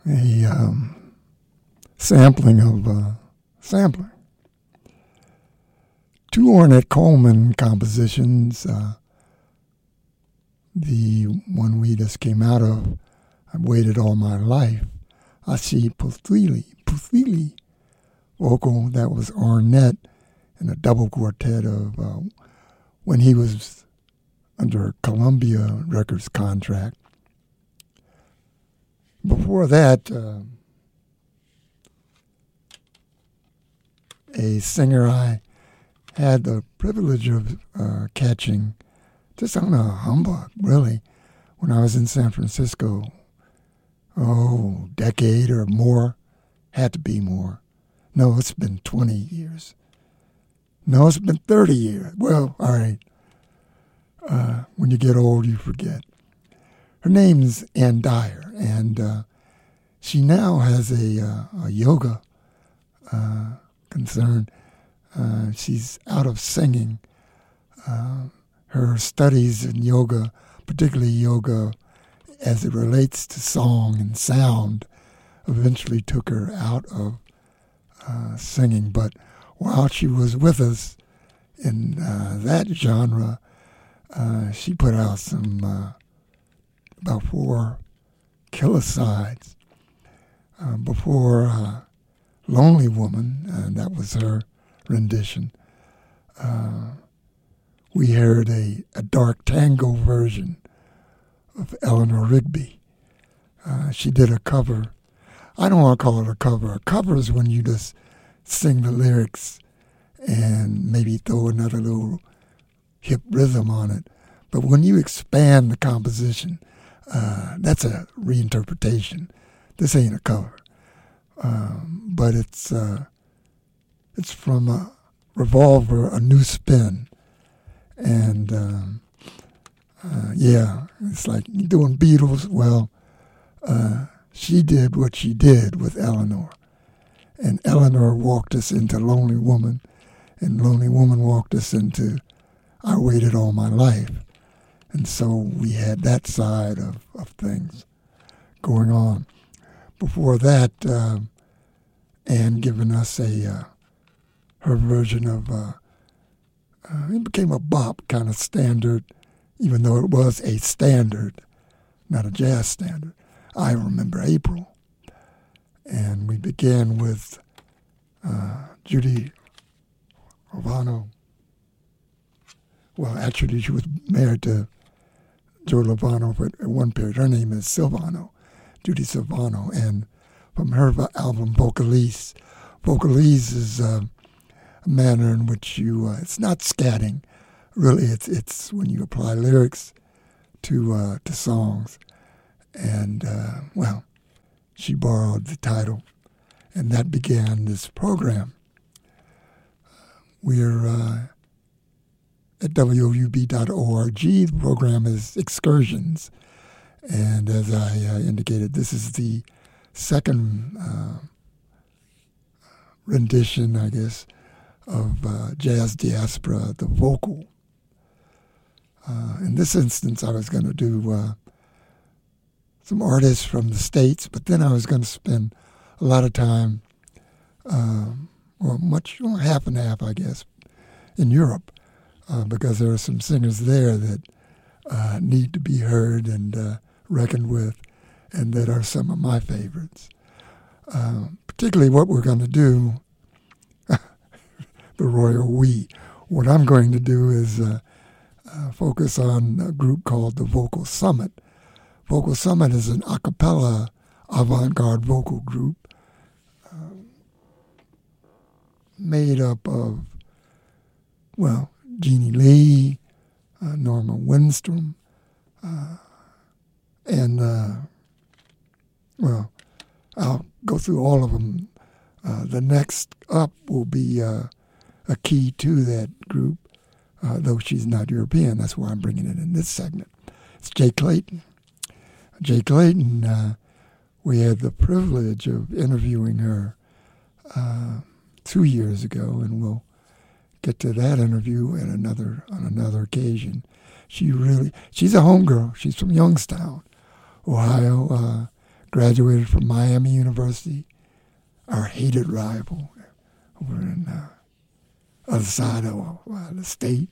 a sampling of sampling. Two Ornette Coleman compositions. The one we just came out of, I've Waited All My Life. Ashi Puthili vocal, that was Ornette in a double quartet of when he was under a Columbia Records contract. Before that, a singer I had the privilege of catching just on a humbug, really, when I was in San Francisco, decade or more, had to be more. No, it's been 20 years. No, it's been 30 years. Well, all right. When you get old, you forget. Her name's Ann Dyer, and she now has a yoga concern. She's out of singing. Her studies in yoga, particularly yoga as it relates to song and sound, eventually took her out of singing. But while she was with us in that genre, she put out some about 4 killer sides. Before Lonely Woman, and that was her rendition, we heard a dark tango version of Eleanor Rigby. She did a cover. I don't want to call it a cover. A cover is when you just sing the lyrics and maybe throw another little hip rhythm on it. But when you expand the composition, that's a reinterpretation. This ain't a cover. But it's from Revolver, A New Spin. And, it's like doing Beatles. Well, she did what she did with Eleanor. And Eleanor walked us into Lonely Woman, and Lonely Woman walked us into I Waited All My Life. And so we had that side of things going on. Before that, Ann giving us her version of, it became a bop kind of standard, even though it was a standard, not a jazz standard. I Remember April. And we began with Judy Lovano. Well, actually, she was married to Joe Lovano for one period. Her name is Silvano, Judy Silvano. And from her album, Vocalise. Vocalise is a manner in which you, it's not scatting. Really, it's when you apply lyrics to songs. And, she borrowed the title, and that began this program. We're at woub.org. The program is Excursions, and as I indicated, this is the second rendition, I guess, of Jazz Diaspora, the vocal. In this instance, I was going to do some artists from the States, but then I was going to spend a lot of time, half and half, I guess, in Europe, because there are some singers there that need to be heard and reckoned with, and that are some of my favorites. Particularly what we're going to do, the royal we. What I'm going to do is focus on a group called the Vocal Summit. Vocal Summit is an a cappella avant-garde vocal group made up of, Jeannie Lee, Norma Winstrom, and, I'll go through all of them. The next up will be a key to that group, though she's not European. That's why I'm bringing it in this segment. It's Jay Clayton. Jay Clayton, we had the privilege of interviewing her 2 years ago, and we'll get to that interview on another occasion. She's a homegirl. She's from Youngstown, Ohio. graduated from Miami University, our hated rival over in the other side of the state.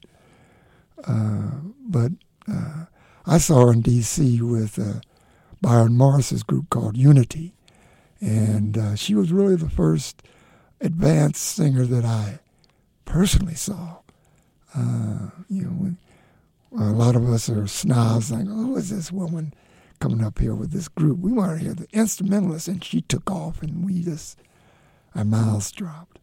But I saw her in D.C. with Byron Morris's group called Unity. And she was really the first advanced singer that I personally saw. When a lot of us are snobs, like, oh, is this woman coming up here with this group? We want to hear the instrumentalists, and she took off, and our mouths dropped.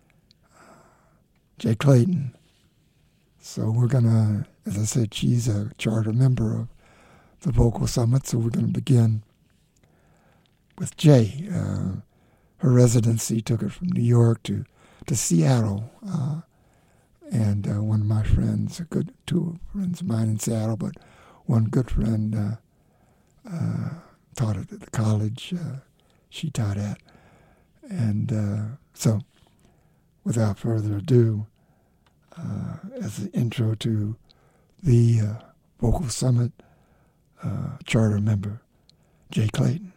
Jay Clayton. So we're going to, as I said, she's a charter member of the Vocal Summit, so we're going to begin with Jay. Her residency took her from New York to Seattle, and one of my friends, two friends of mine in Seattle, but one good friend taught at the college she taught at. And so, without further ado, as an intro to the Vocal Summit charter member, Jay Clayton.